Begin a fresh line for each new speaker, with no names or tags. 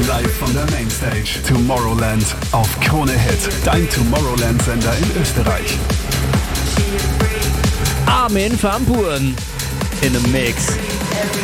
Live von der Mainstage. Tomorrowland auf Krone Hit. Dein Tomorrowland-Sender in Österreich.
Armin van Buuren in a Mix.